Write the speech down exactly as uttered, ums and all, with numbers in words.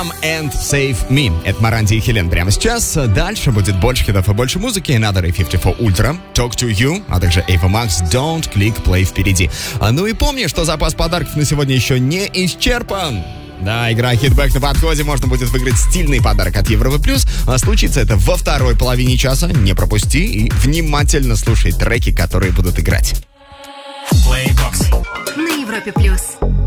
And Save Me. Это Моранди и Хелен прямо сейчас. Дальше будет больше хитов и больше музыки. Another A пятьдесят четыре Ultra, Talk to You, а также Ava Max, Don't Click Play впереди. Ну и помни, что запас подарков на сегодня еще не исчерпан. Да, игра Хитбэк на подходе. Можно будет выиграть стильный подарок от Европы Плюс. А случится это во второй половине часа. Не пропусти и внимательно слушай треки, которые будут играть. Playbox на Европе Плюс.